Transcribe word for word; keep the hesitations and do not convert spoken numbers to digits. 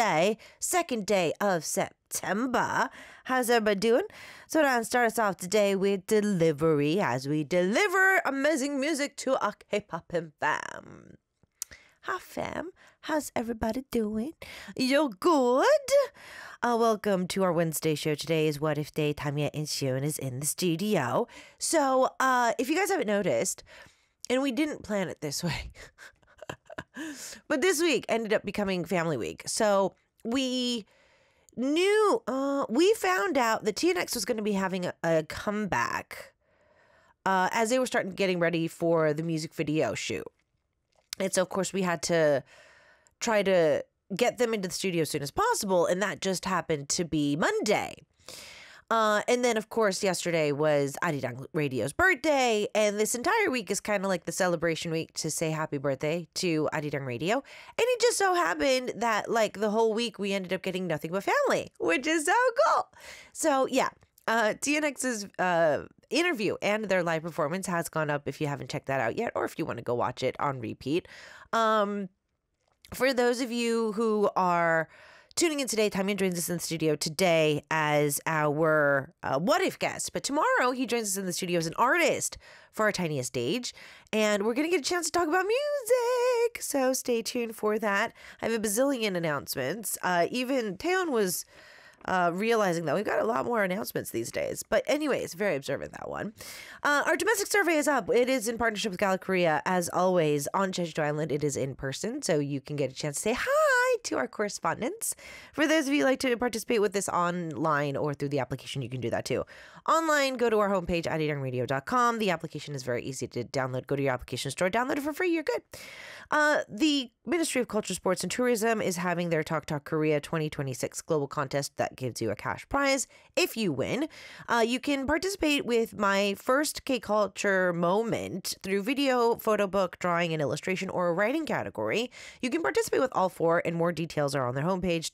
Wednesday, second day of September. How's everybody doing? So now start us off today with delivery as we deliver amazing music to our K-pop fam. Hi fam, how's everybody doing? You're good? Uh, welcome to our Wednesday show. Today is What If Day. Tanya and Shion is in the studio. So uh, if you guys haven't noticed, and we didn't plan it this way, but this week ended up becoming family week. So we knew, uh, we found out that T N X was going to be having a, a comeback uh, as they were starting getting ready for the music video shoot. And so, of course, we had to try to get them into the studio as soon as possible. And that just happened to be Monday. Uh, and then, of course, yesterday was Arirang Radio's birthday. And this entire week is kind of like the celebration week to say happy birthday to Arirang Radio. And it just so happened that, like, the whole week we ended up getting nothing but family, which is so cool. So, yeah. Uh, T N X's uh, interview and their live performance has gone up if you haven't checked that out yet, or if you want to go watch it on repeat. Um, for those of you who are tuning in today, Tanya joins us in the studio today as our uh, What If guest, but tomorrow he joins us in the studio as an artist for our tiniest stage, and we're going to get a chance to talk about music, so stay tuned for that. I have a bazillion announcements. Uh, even Taeyeon was Uh, realizing that we've got a lot more announcements these days. But anyways, very observant, that one. Uh, our domestic survey is up. It is in partnership with Gala Korea. As always, on Jeju Island, it is in person, so you can get a chance to say hi to our correspondents. For those of you who like to participate with this online or through the application, you can do that too. Online, go to our homepage, arirang radio dot com. The application is very easy to download. Go to your application store, download it for free, you're good. Uh, the Ministry of Culture, Sports, and Tourism is having their Talk Talk Korea twenty twenty-six global contest that gives you a cash prize if you win. Uh, you can participate with my first K-Culture moment through video, photo book, drawing, and illustration, or a writing category. You can participate with all four, and more details are on their homepage,